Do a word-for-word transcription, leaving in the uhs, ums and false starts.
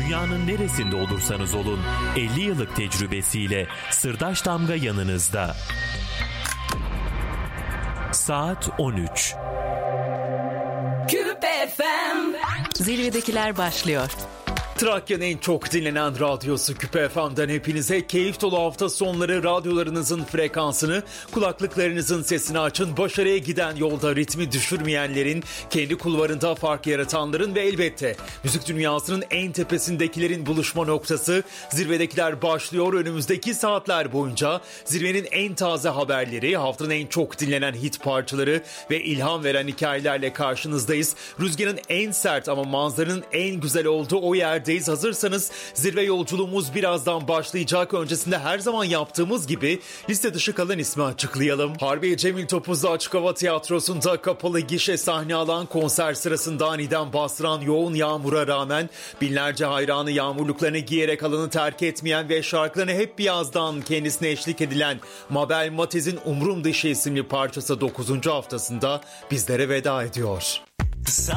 Dünyanın neresinde olursanız olun elli yıllık tecrübesiyle Sırdaş Damga yanınızda. Saat on üç. Küpe F M. Zirvedekiler başlıyor. Trakya'nın en çok dinlenen radyosu Küpe F M'den hepinize keyif dolu hafta sonları. Radyolarınızın frekansını, kulaklıklarınızın sesini açın. Başarıya giden yolda ritmi düşürmeyenlerin, kendi kulvarında fark yaratanların ve elbette müzik dünyasının en tepesindekilerin buluşma noktası. Zirvedekiler başlıyor. Önümüzdeki saatler boyunca zirvenin en taze haberleri, haftanın en çok dinlenen hit parçaları ve ilham veren hikayelerle karşınızdayız. Rüzgarın en sert ama manzaranın en güzel olduğu o yer hazırsanız zirve yolculuğumuz birazdan başlayacak. Öncesinde her zaman yaptığımız gibi liste dışı kalan ismi açıklayalım. Harbiye Cemil Topuzlu Açık Hava Tiyatrosu'nda kapalı gişe sahne alan konser sırasında aniden bastıran yoğun yağmura rağmen binlerce hayranı yağmurluklarını giyerek alanı terk etmeyen ve şarkılarına hep bir yazdan kendisine eşlik edilen Mabel Matiz'in Umrum Dışı isimli parçası dokuzuncu haftasında bizlere veda ediyor.